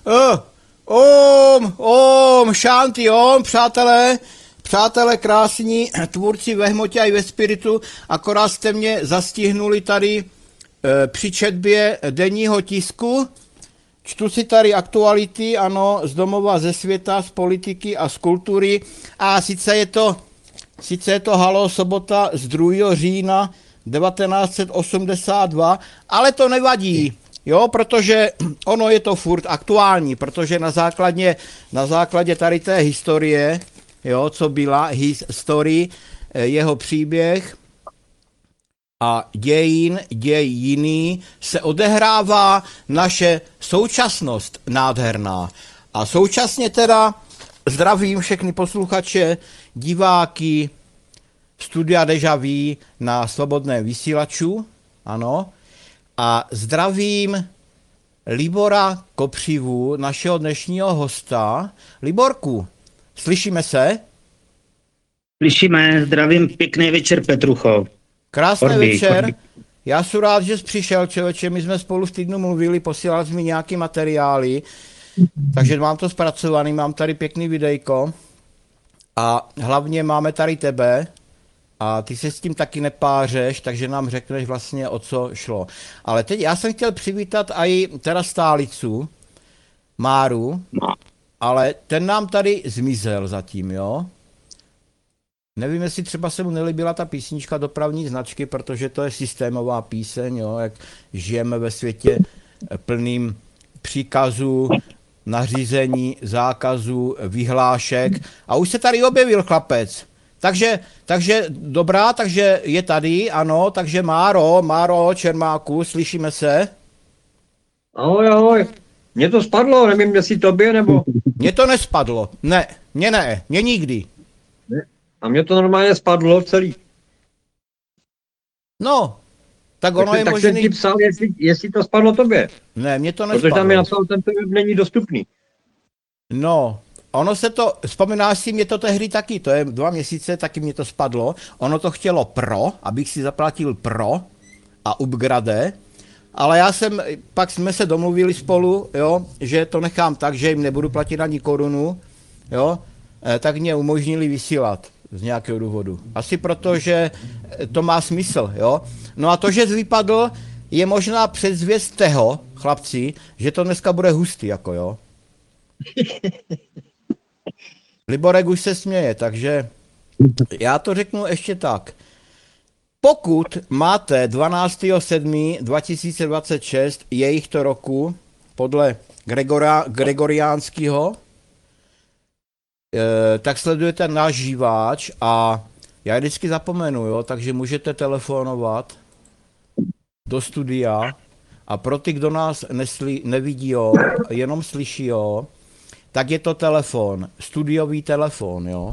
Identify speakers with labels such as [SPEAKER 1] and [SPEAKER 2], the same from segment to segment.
[SPEAKER 1] Šanti om, přátelé krásní, tvůrci ve hmotě a i ve spiritu, akorát jste mě zastihnuli tady při četbě denního tisku. Čtu si tady aktuality, ano, z domova, ze světa, z politiky a z kultury. A sice je to Haló sobota z 2. října 1982, ale to nevadí, jo, protože ono je to furt aktuální, protože na základě tady té historie, jo, co byla historie, jeho příběh a děj jiný, se odehrává naše současnost nádherná. A současně teda zdravím všechny posluchače, diváky Studia Deja Vu na Slobodném vysílaču, ano, a zdravím Libora Kopřivu, našeho dnešního hosta. Liborku, slyšíme se?
[SPEAKER 2] Slyšíme, zdravím, pěkný večer, Petrucho.
[SPEAKER 1] Krásný večer. Já jsem rád, že jsi přišel, člověče, my jsme spolu v týdnu mluvili, posílal jsi mi nějaký materiály, takže mám to zpracovaný, mám tady pěkný videjko a hlavně máme tady tebe a ty se s tím taky nepářeš, takže nám řekneš vlastně, o co šlo. Ale teď já jsem chtěl přivítat i teda stálicu, Máru, ale ten nám tady zmizel zatím, jo? Nevím, jestli třeba se mu nelíbila ta písnička Dopravní značky, protože to je systémová píseň, jo, jak žijeme ve světě plným příkazů, nařízení, zákazů, vyhlášek. A už se tady objevil chlapec. Takže dobrá, takže je tady, ano, takže Máro Čermáku, slyšíme se?
[SPEAKER 3] Ahoj. Mně to spadlo, nevím, jestli tobě, nebo...
[SPEAKER 1] Mně to nespadlo, ne, mě nikdy.
[SPEAKER 3] A mně to normálně spadlo celý.
[SPEAKER 1] No, tak ono je
[SPEAKER 3] tak
[SPEAKER 1] možný...
[SPEAKER 3] jsem ti psal, jestli to spadlo tobě.
[SPEAKER 1] Ne, mně to nespadlo.
[SPEAKER 3] Protože tam je napsal, tento web není dostupný.
[SPEAKER 1] No, ono se to, vzpomínáš si, mě to tehdy taky, to je 2 měsíce, taky mě to spadlo. Ono to chtělo pro, abych si zaplatil pro a upgrade, ale pak jsme se domluvili spolu, jo, že to nechám tak, že jim nebudu platit ani korunu, jo, tak mě umožnili vysílat z nějakého důvodu. Asi proto, že to má smysl, jo. No a to, že vypadl, je možná předzvěst toho, chlapci, že to dneska bude hustý, jako jo. Liborek už se směje, takže já to řeknu ještě tak. Pokud máte 12.7.2026 jejich roku podle gregoriánského, tak sledujete náš živáč a já vždycky zapomenu, jo, takže můžete telefonovat do studia a pro ty, kdo nás nevidí, jo, jenom slyší, jo, tak je to telefon, studiový telefon, jo,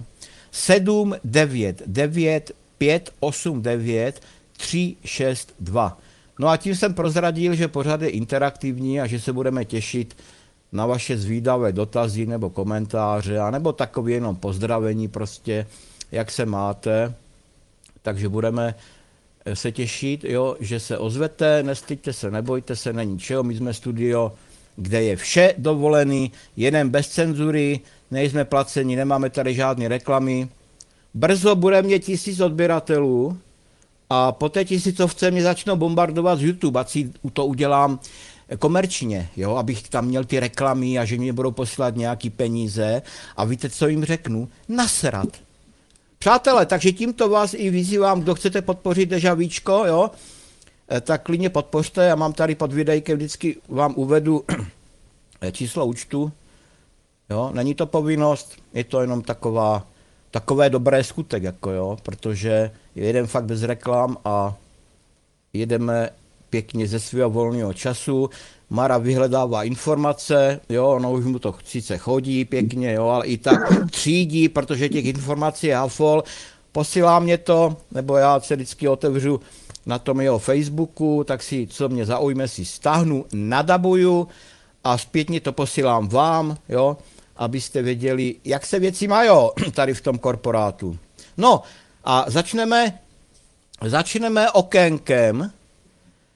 [SPEAKER 1] 799 589 362. No a tím jsem prozradil, že pořád je interaktivní a že se budeme těšit na vaše zvídavé dotazy nebo komentáře, anebo takové jenom pozdravení prostě, jak se máte. Takže budeme se těšit, jo, že se ozvete, nestyďte se, nebojte se, není čeho, my jsme studio, kde je vše dovolený, jeden bez cenzury, nejsme placeni, nemáme tady žádné reklamy. Brzo bude mít 1000 odběratelů a po té 1000 mě začnou bombardovat z YouTube, ať si to udělám komerčně, jo, abych tam měl ty reklamy a že mě budou posílat nějaký peníze a víte, co jim řeknu? Nasrat. Přátelé, takže tímto vás i vyzývám, kdo chcete podpořit Deja Víčko, jo, tak klidně podpořte, já mám tady pod videjkem, vždycky vám uvedu číslo účtu, jo, není to povinnost, je to jenom takové dobré skutek, jako jo, protože jedeme fakt bez reklam a jedeme pěkně ze svého volného času. Mara vyhledává informace, jo, ono už mu to sice chodí pěkně, jo, ale i tak třídí, protože těch informací je hafol. Posílá mě to, nebo já se vždycky otevřu na tom jeho Facebooku, tak si, co mě zaujme, si stáhnu, nadabuju a zpětně to posílám vám, jo, abyste věděli, jak se věci mají tady v tom korporátu. No a začneme okénkem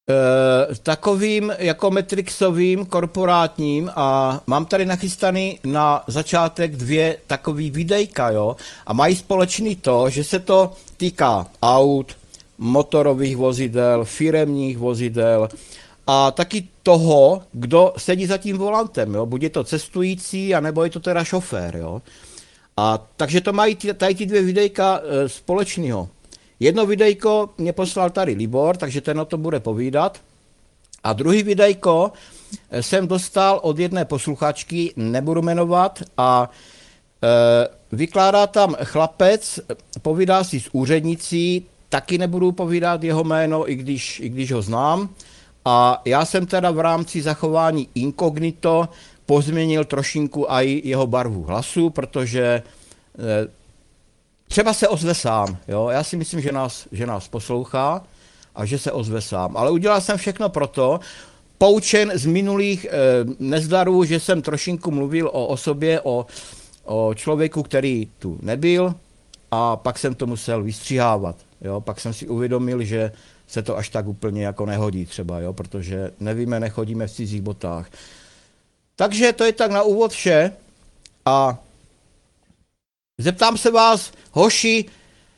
[SPEAKER 1] Takovým jako Matrixovým, korporátním a mám tady nachystaný na začátek 2 takový videjka, jo, a mají společný to, že se to týká aut, motorových vozidel, firemních vozidel a taky toho, kdo sedí za tím volantem, jo, buď je to cestující, anebo je to teda šofér, jo. A takže to mají tady ty 2 videjka společného. Jedno videjko mě poslal tady Libor, takže ten o tom bude povídat. A druhý videjko jsem dostal od jedné posluchačky, nebudu jmenovat, a vykládá tam chlapec, povídá si s úřednicí, taky nebudu povídat jeho jméno, i když ho znám. A já jsem teda v rámci zachování inkognito pozměnil trošinku i jeho barvu hlasu, protože třeba se ozve sám, jo? Já si myslím, že nás poslouchá a že se ozve sám. Ale udělal jsem všechno proto, poučen z minulých nezdarů, že jsem trošinku mluvil o osobě, o člověku, který tu nebyl, a pak jsem to musel vystřihávat. Jo? Pak jsem si uvědomil, že se to až tak úplně jako nehodí třeba, jo? Protože nevíme, nechodíme v cizích botách. Takže to je tak na úvod vše a zeptám se vás, hoši,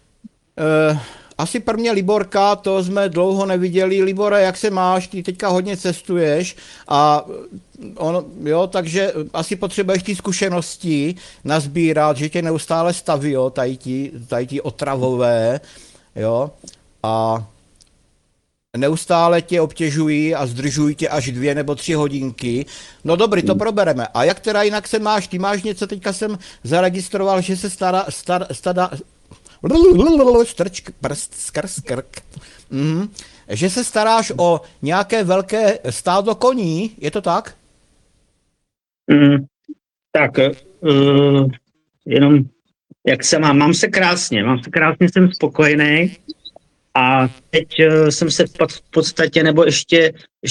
[SPEAKER 1] asi prvně Liborka, to jsme dlouho neviděli. Libore, jak se máš? Ty teďka hodně cestuješ a jo, takže asi potřebuješ ty zkušenosti nazbírat, že tě neustále staví, jo, tady ti otravové, jo, a neustále tě obtěžují a zdržují tě až 2 nebo 3 hodinky. No dobrý, to probereme. A jak teda jinak se máš? Ty máš něco, teďka jsem zaregistroval, že se že se staráš o nějaké velké stádo koní, je to tak?
[SPEAKER 2] Tak, jenom jak se mám? Mám se krásně, jsem spokojený a teď jsem se v podstatě, nebo ještě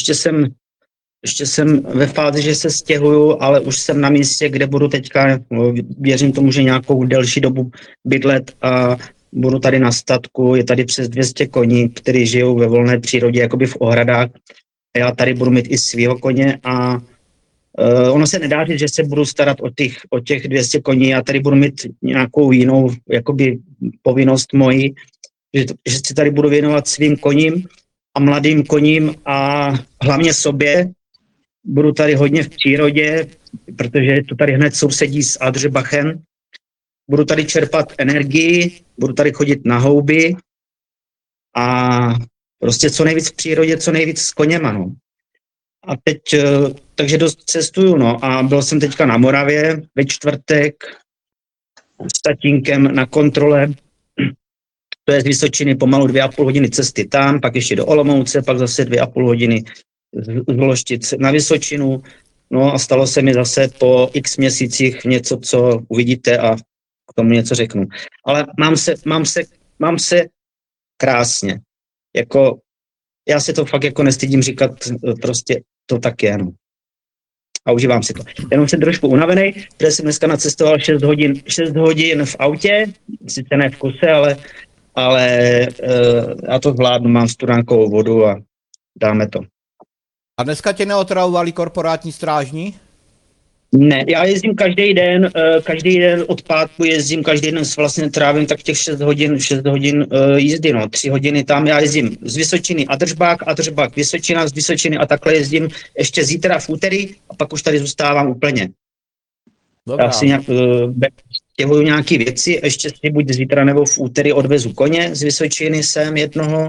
[SPEAKER 2] jsem ve fázi, že se stěhuju, ale už jsem na místě, kde budu teďka, věřím tomu, že nějakou delší dobu bydlet a budu tady na statku, je tady přes 200 koní, kteří žijou ve volné přírodě, jakoby v ohradách. A já tady budu mít i svýho koně a ono se nedá říct, že se budu starat o těch 200 koní, já tady budu mít nějakou jinou jakoby povinnost moji, že se tady budu věnovat svým koním a mladým koním a hlavně sobě. Budu tady hodně v přírodě, protože to tady hned sousedí s Adřebachem. Budu tady čerpat energii, budu tady chodit na houby a prostě co nejvíc v přírodě, co nejvíc s koněma, no. A teď, takže dost cestuju, no, a byl jsem teďka na Moravě ve čtvrtek s tatínkem na kontrole. To je z Vysočiny pomalu 2,5 hodiny cesty tam, pak ještě do Olomouce, pak zase 2,5 hodiny z Loštic na Vysočinu. No a stalo se mi zase po x měsících něco, co uvidíte a k tomu něco řeknu. Ale mám se krásně. Jako, já se to fakt jako nestydím říkat, prostě to tak je, no. A užívám si to. Jenom jsem trošku unavený, protože jsem dneska nacestoval 6 hodin v autě, sice ne v kuse, ale já to zvládnu, mám studánkovou vodu a dáme to.
[SPEAKER 1] A dneska tě neotravovali korporátní strážní?
[SPEAKER 2] Ne, já jezdím každý den od pátku jezdím, každý den vlastně trávím tak těch 6 hodin jízdy, no, 3 hodiny tam, já jezdím z Vysočiny Adržbák, Vysočina, z Vysočiny a takhle jezdím ještě zítra v úterý a pak už tady zůstávám úplně.
[SPEAKER 1] Dobrá.
[SPEAKER 2] Já si stěhuju nějaké věci, ještě si buď zítra nebo v úterý odvezu koně z Vysočiny sem jednoho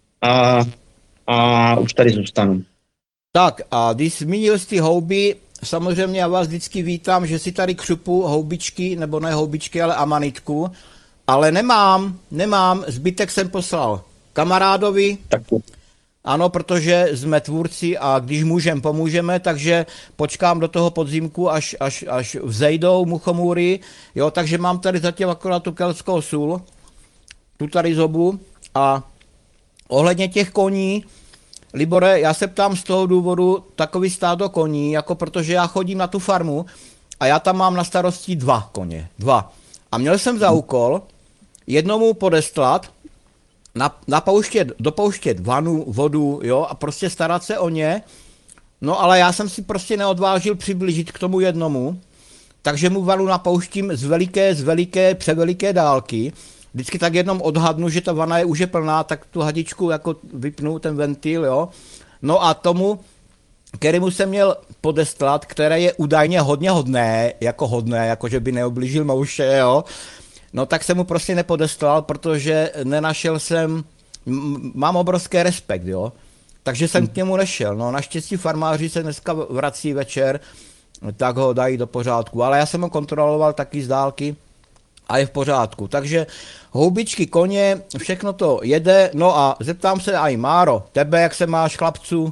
[SPEAKER 2] a už tady zůstanu.
[SPEAKER 1] Tak a když zmínil jsi ty houby, samozřejmě já vás vždycky vítám, že si tady křupu houbičky, nebo ne houbičky, ale amanitku, ale nemám, zbytek jsem poslal kamarádovi.
[SPEAKER 2] Tak.
[SPEAKER 1] Ano, protože jsme tvůrci a když pomůžeme, takže počkám do toho podzimku, až vzejdou muchomůry, jo, takže mám tady zatím akorát tu keltskou sůl, tu tady zobu a ohledně těch koní, Libore, já se ptám z toho důvodu takový stádo koní, jako protože já chodím na tu farmu a já tam mám na starosti 2 koně. A měl jsem za úkol jednomu podeslat dopouštět vanu, vodu, jo, a prostě starat se o ně. No ale já jsem si prostě neodvážil přiblížit k tomu jednomu, takže mu vanu napouštím z veliké, převeliké dálky. Vždycky tak jednom odhadnu, že ta vana už je plná, tak tu hadičku jako vypnu, ten ventil, jo. No a tomu, kterému jsem měl podestlat, které je údajně hodně hodné, jako že by neoblížil mouše, jo. No tak jsem mu prostě nepodestlal, protože nenašel jsem, mám obrovský respekt, jo. Takže jsem k němu nešel. No naštěstí farmáři se dneska vrací večer, tak ho dají do pořádku. Ale já jsem ho kontroloval taky z dálky a je v pořádku. Takže houbičky, koně, všechno to jede. No a zeptám se aj Máro, tebe jak se máš, chlapcu?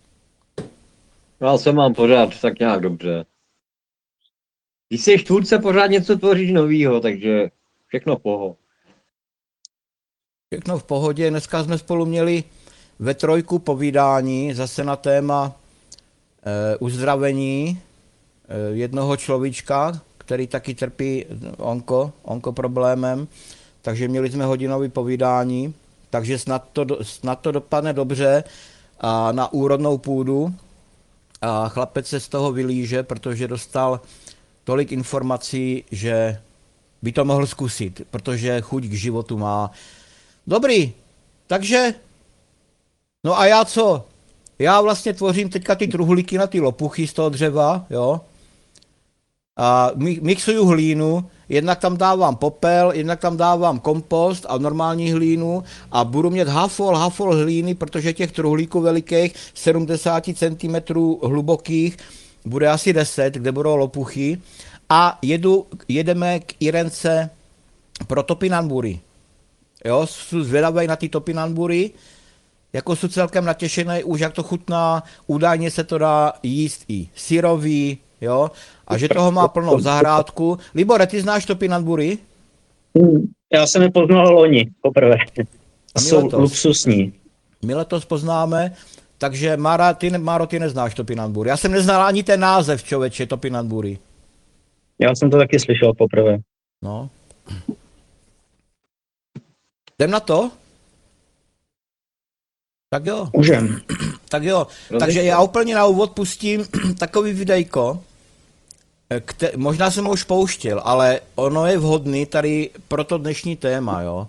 [SPEAKER 3] Já se mám pořád tak nějak dobře. Když jsi tvůrce, pořád něco tvoříš novýho, takže všechno poho.
[SPEAKER 1] Všechno v pohodě. Dneska jsme spolu měli ve trojku povídání zase na téma uzdravení jednoho človíčka, který taky trpí onko problémem. Takže měli jsme hodinový povídání, takže snad to dopadne dobře a na úrodnou půdu. A chlapec se z toho vylíže, protože dostal tolik informací, že by to mohl zkusit, protože chuť k životu má. Dobrý, takže, no a já co? Já vlastně tvořím teďka ty truhlíky na ty lopuchy z toho dřeva, jo. A mixuju hlínu, jednak tam dávám popel, jednak tam dávám kompost a normální hlínu a budu mít hafol hlíny, protože těch truhlíků velikých, 70 cm hlubokých, bude asi 10, kde budou lopuchy. A jedeme k Irence pro topinambury. Jo, jsem zvědavý na ty topinambury, jako jsem celkem natěšený už, jak to chutná, údajně se to dá jíst i syrový, jo, a že toho má plnou zahrádku. Libore, ty znáš topinambury?
[SPEAKER 2] Já jsem je poznal loni poprvé.
[SPEAKER 1] A
[SPEAKER 2] Jsou luxusní.
[SPEAKER 1] My letos poznáme, takže Máro, ty neznáš topinambury. Já jsem neznal ani ten název, člověče, topinambury.
[SPEAKER 2] Já jsem to taky slyšel poprvé.
[SPEAKER 1] No. Jdem na to? Tak jo.
[SPEAKER 2] Můžem.
[SPEAKER 1] Tak jo. Takže já úplně na úvod pustím takový videjko, možná jsem ho už pouštěl, ale ono je vhodný tady pro to dnešní téma, jo.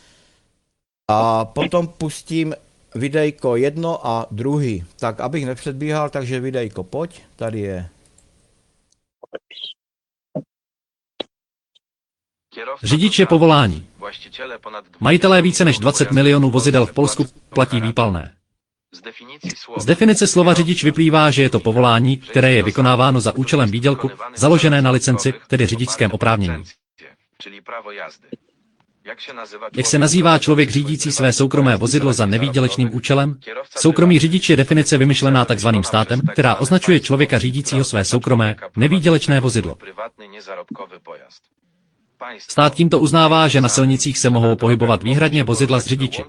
[SPEAKER 1] A potom pustím videjko jedno a druhý. Tak abych nepředbíhal, takže videjko, pojď, tady je.
[SPEAKER 4] Řidič je povolání. Majitelé více než 20 milionů vozidel v Polsku platí výpalné. Z definice slova řidič vyplývá, že je to povolání, které je vykonáváno za účelem výdělku, založené na licenci, tedy řidičském oprávnění. Jak se nazývá člověk řídící své soukromé vozidlo za nevýdělečným účelem? Soukromý řidič je definice vymyšlená takzvaným státem, která označuje člověka řídícího své soukromé, nevýdělečné vozidlo. Stát tímto uznává, že na silnicích se mohou pohybovat výhradně vozidla s řidiči.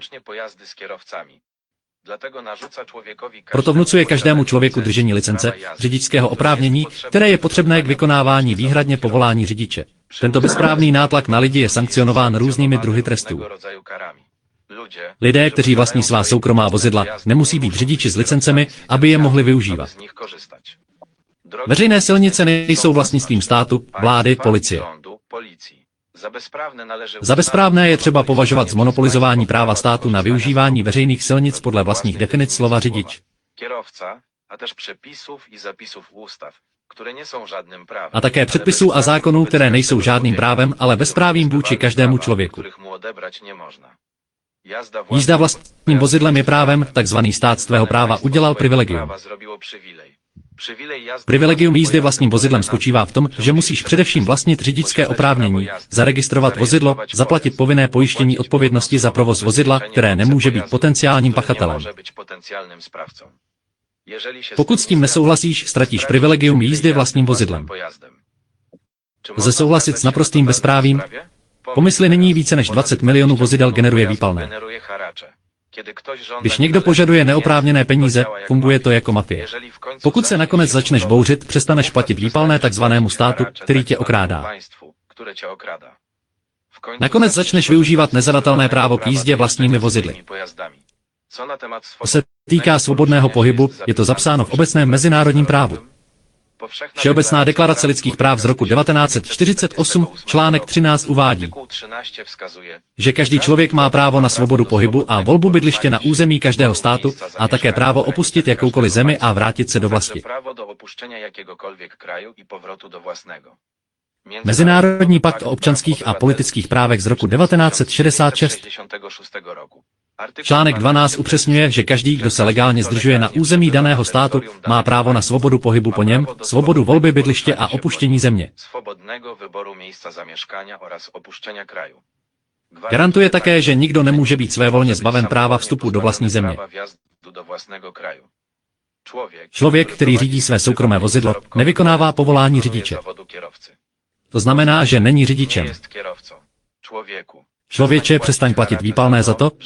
[SPEAKER 4] Proto vnucuje každému člověku držení licence, řidičského oprávnění, které je potřebné k vykonávání výhradně povolání řidiče. Tento bezprávný nátlak na lidi je sankcionován různými druhy trestů. Lidé, kteří vlastní svá soukromá vozidla, nemusí být řidiči s licencemi, aby je mohli využívat. Veřejné silnice nejsou vlastnictvím státu, vlády, policie. Za bezprávné je třeba považovat zmonopolizování práva státu na využívání veřejných silnic podle vlastních definic slova řidič. A také předpisů a zákonů, které nejsou žádným právem, ale bezprávím vůči každému člověku. Jízda vlastním vozidlem je právem, takzvaný stát svého práva udělal privilegium. Privilegium jízdy vlastním vozidlem spočívá v tom, že musíš především vlastnit řidičské oprávnění, zaregistrovat vozidlo, zaplatit povinné pojištění odpovědnosti za provoz vozidla, které nemůže být potenciálním pachatelem. Pokud s tím nesouhlasíš, ztratíš privilegium jízdy vlastním vozidlem. Lze souhlasit s naprostým bezprávím? Pomysli nyní více než 20 milionů vozidel generuje výpalné. Když někdo požaduje neoprávněné peníze, funguje to jako mafie. Pokud se nakonec začneš bouřit, přestaneš platit výpalné takzvanému státu, který tě okrádá. Nakonec začneš využívat nezadatelné právo k jízdě vlastními vozidly. Co se týká svobodného pohybu, je to zapsáno v obecném mezinárodním právu. Všeobecná deklarace lidských práv z roku 1948 článek 13 uvádí, že každý člověk má právo na svobodu pohybu a volbu bydliště na území každého státu a také právo opustit jakoukoliv zemi a vrátit se do vlasti. Mezinárodní pakt o občanských a politických právech z roku 1966. Článek 12 upřesňuje, že každý, kdo se legálně zdržuje na území daného státu, má právo na svobodu pohybu po něm, svobodu volby bydliště a opuštění země. Garantuje také, že nikdo nemůže být svévolně zbaven práva vstupu do vlastní země. Člověk, který řídí své soukromé vozidlo, nevykonává povolání řidiče. To znamená, že není řidičem. Člověče, přestaň platit výpalné za to,